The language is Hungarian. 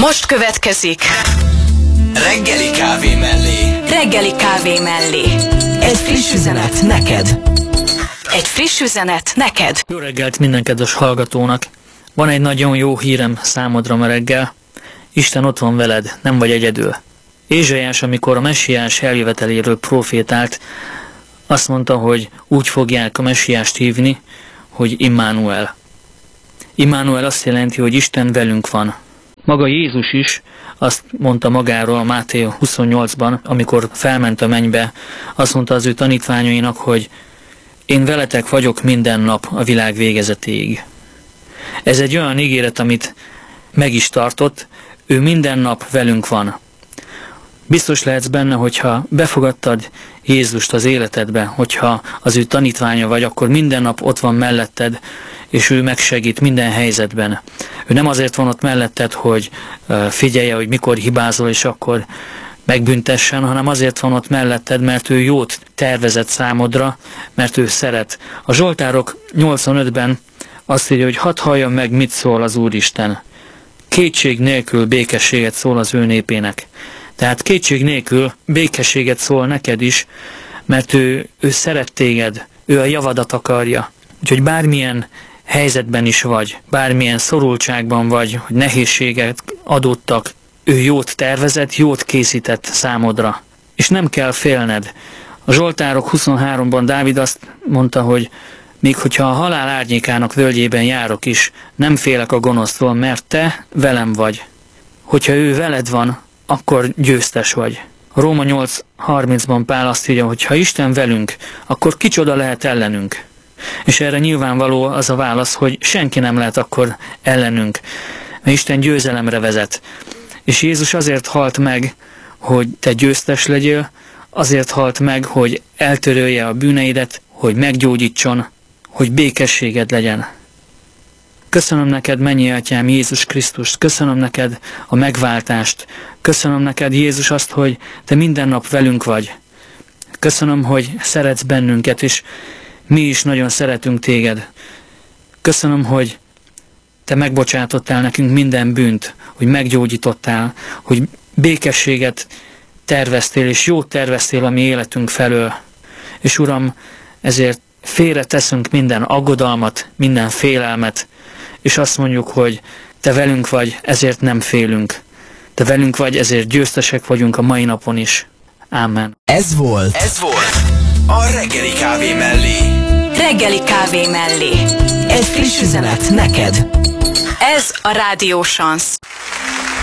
Most következik Reggeli kávé mellé. Reggeli kávé mellé. Egy friss üzenet neked. Egy friss üzenet neked. Jó reggelt minden kedves hallgatónak. Van egy nagyon jó hírem számodra ma reggel. Isten ott van veled, nem vagy egyedül. Ézsaiás, amikor a messiás eljöveteléről profétált, azt mondta, hogy úgy fogják a messiást hívni, hogy Immanuel. Immanuel azt jelenti, hogy Isten velünk van. Maga Jézus is azt mondta magáról a Máté 28-ban, amikor felment a mennybe, azt mondta az ő tanítványainak, hogy én veletek vagyok minden nap a világ végezetéig. Ez egy olyan ígéret, amit meg is tartott, ő minden nap velünk van. Biztos lehetsz benne, hogyha befogadtad Jézust az életedbe, hogyha az ő tanítványa vagy, akkor minden nap ott van melletted, és ő megsegít minden helyzetben. Ő nem azért van ott melletted, hogy figyelje, hogy mikor hibázol, és akkor megbüntessen, hanem azért van ott melletted, mert ő jót tervezett számodra, mert ő szeret. A Zsoltárok 85-ben azt írja, hogy hadd halljam meg, mit szól az Úristen. Kétség nélkül békességet szól az ő népének. Tehát kétség nélkül békességet szól neked is, mert ő szeret téged, ő a javadat akarja. Úgyhogy bármilyen helyzetben is vagy, bármilyen szorultságban vagy, hogy nehézséget adottak, ő jót tervezett, jót készített számodra. És nem kell félned. A Zsoltárok 23-ban Dávid azt mondta, hogy még hogyha a halál árnyékának völgyében járok is, nem félek a gonosztól, mert te velem vagy. Hogyha ő veled van, akkor győztes vagy. A Róma 8.30-ban Pál azt írja, hogy ha Isten velünk, akkor kicsoda lehet ellenünk. És erre nyilvánvaló az a válasz, hogy senki nem lehet akkor ellenünk, mert Isten győzelemre vezet. És Jézus azért halt meg, hogy te győztes legyél, azért halt meg, hogy eltörölje a bűneidet, hogy meggyógyítson, hogy békességed legyen. Köszönöm neked, mennyi Atyám, Jézus Krisztust, köszönöm neked a megváltást, köszönöm neked, Jézus, azt, hogy te minden nap velünk vagy. Köszönöm, hogy szeretsz bennünket, és mi is nagyon szeretünk téged. Köszönöm, hogy te megbocsátottál nekünk minden bűnt, hogy meggyógyítottál, hogy békességet terveztél, és jót terveztél a mi életünk felől. És Uram, ezért félre teszünk minden aggodalmat, minden félelmet, és azt mondjuk, hogy te velünk vagy, ezért nem félünk. Te velünk vagy, ezért győztesek vagyunk a mai napon is. Ámen. Ez volt a Reggeli kávé mellé. Reggeli kávé mellé. egy friss üzenet neked. Ez a Rádió Sansz.